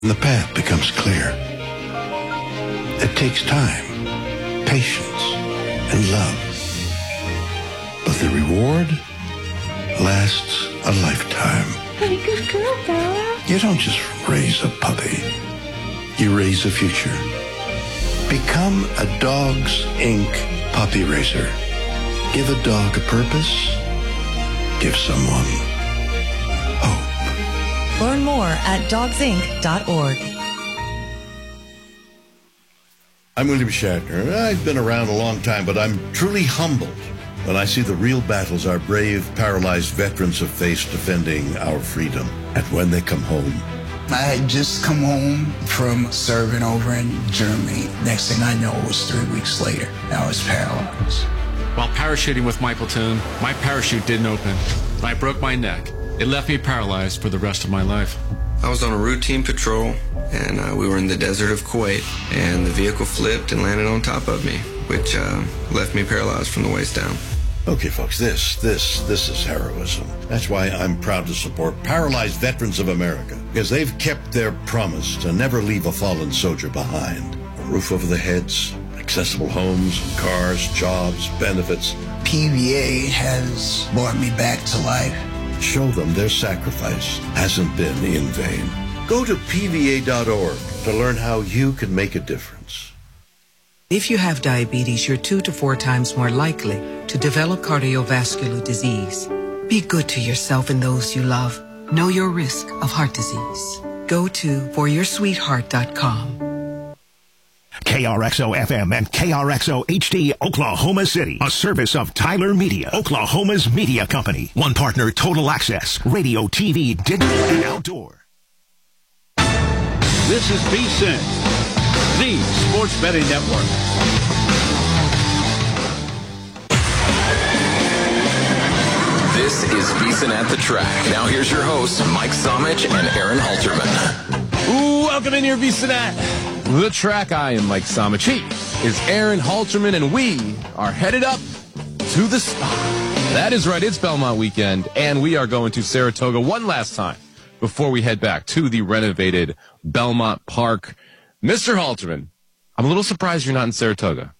The path becomes clear. It takes time, patience, and love. But the reward lasts a lifetime. Hey, good girl, Bella. You don't just raise a puppy. You raise a future. Become a Dogs Inc. puppy raiser. Give a dog a purpose. Give someone hope. Learn more at dogsinc.org. I'm William Shatner. I've been around a long time, but I'm truly humbled when I see the real battles our brave, paralyzed veterans have faced defending our freedom. And when they come home, I had just come home from serving over in Germany. Next thing I know, it was 3 weeks later. I was paralyzed. While parachuting with my platoon, my parachute didn't open. I broke my neck. It left me paralyzed for the rest of my life. I was on a routine patrol, and we were in the desert of Kuwait, and the vehicle flipped and landed on top of me, which left me paralyzed from the waist down. okay, folks, this is heroism. That's why I'm proud to support Paralyzed Veterans of America, because they've kept their promise to never leave a fallen soldier behind. A roof over their heads, accessible homes, cars, jobs, benefits. PVA has brought me back to life. Show them their sacrifice hasn't been in vain. Go to PVA.org to learn how you can make a difference. If you have diabetes, you're 2 to 4 times more likely to develop cardiovascular disease. Be good to yourself and those you love. Know your risk of heart disease. Go to foryoursweetheart.com. KRXO FM and KRXO HD Oklahoma City, a service of Tyler Media, Oklahoma's media company. One partner, Total Access, radio, TV, digital, and outdoor. This is VSiN, the Sports Betting Network. This is VSiN at the Track. Now here's your hosts, Mike Somich and Aaron Halterman. Welcome in here, VSiN at the Track. I am Mike Somich. He is Aaron Halterman, and we are headed up to the spot. That is right. It's Belmont weekend, and we are going to Saratoga one last time before we head back to the renovated Belmont Park. Mr. Halterman, I'm a little surprised you're not in Saratoga.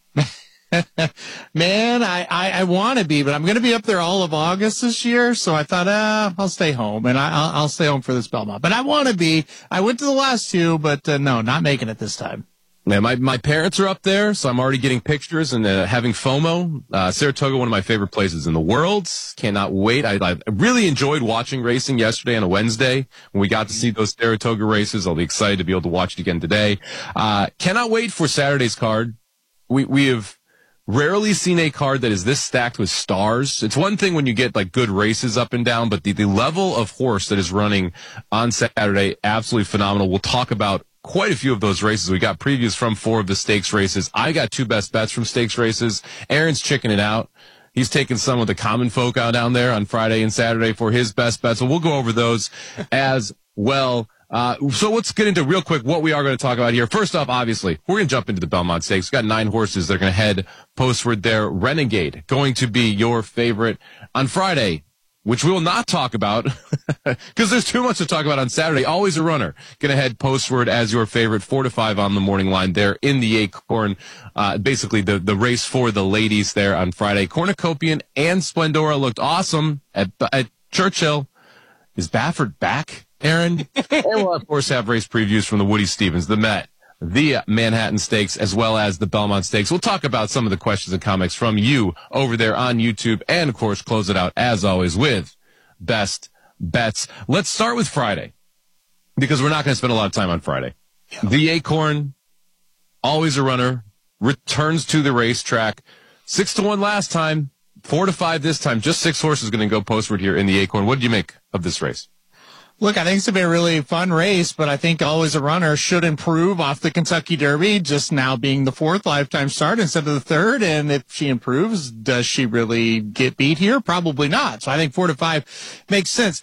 Man, I want to be, but I'm going to be up there all of August this year, so I thought, I'll stay home, and I'll stay home for this Belmont. But I want to be. I went to the last two, but no, not making it this time. Man, my parents are up there, so I'm already getting pictures and having FOMO. Saratoga, one of my favorite places in the world. Cannot wait. I really enjoyed watching racing yesterday on a Wednesday when we got to see those Saratoga races. I'll be excited to be able to watch it again today. Cannot wait for Saturday's card. We have rarely seen a card that is this stacked with stars. It's one thing when you get like good races up and down, but the level of horse that is running on Saturday, absolutely phenomenal. We'll talk about quite a few of those races. We got previews from 4 of the stakes races. I got 2 best bets from stakes races. Aaron's chickening out. He's taking some of the common folk out down there on Friday and Saturday for his best bets. So we'll go over those as well. So let's get into real quick what we are going to talk about here. First off, obviously, we're going to jump into the Belmont Stakes. We've got 9 horses that are going to head postward there. Renegade going to be your favorite on Friday, which we will not talk about because there's too much to talk about on Saturday. Always a runner. Going to head postward as your favorite, 4 to 5 on the morning line there in the Acorn. Basically the race for the ladies there on Friday. Cornucopian and Splendora looked awesome at Churchill. Is Baffert back, Aaron? And we'll, of course, have race previews from the Woody Stevens, the Met, the Manhattan Stakes, as well as the Belmont Stakes. We'll talk about some of the questions and comments from you over there on YouTube, and, of course, close it out, as always, with best bets. Let's start with Friday, because we're not going to spend a lot of time on Friday. Yeah. The Acorn, always a runner, returns to the racetrack. 6-1 last time, 4 to 5 this time. Just 6 horses going to go postward here in the Acorn. What did you make of this race? Look, I think it's going to be a really fun race, but I think Always a Runner should improve off the Kentucky Derby, just now being the 4th lifetime start instead of the 3rd. And if she improves, does she really get beat here? Probably not. So I think 4 to 5 makes sense.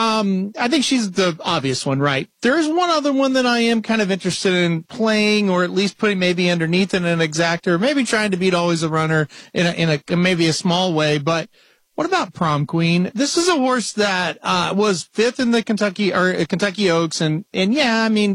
I think she's the obvious one, right? There is one other one that I am kind of interested in playing, or at least putting maybe underneath in an exactor, maybe trying to beat Always a Runner in a maybe a small way, but What about Prom Queen? This is a horse that was 5th in the Kentucky Oaks, and yeah, I mean,